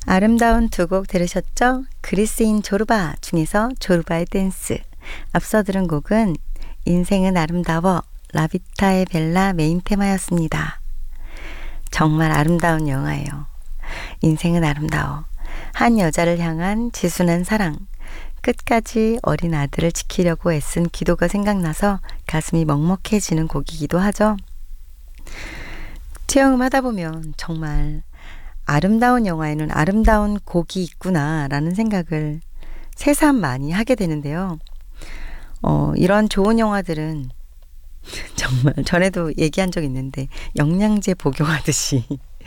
아름다운 두 곡 들으셨죠? 그리스인 조르바 중에서 조르바의 댄스. 앞서 들은 곡은 인생은 아름다워 라비타의 벨라 메인 테마였습니다. 정말 아름다운 영화예요. 인생은 아름다워. 한 여자를 향한 지순한 사랑. 끝까지 어린 아들을 지키려고 애쓴 기도가 생각나서 가슴이 먹먹해지는 곡이기도 하죠. 체험을 하다 보면 정말 아름다운 영화에는 아름다운 곡이 있구나라는 생각을 새삼 많이 하게 되는데요. 이런 좋은 영화들은 정말 전에도 얘기한 적 있는데 영양제 복용하듯이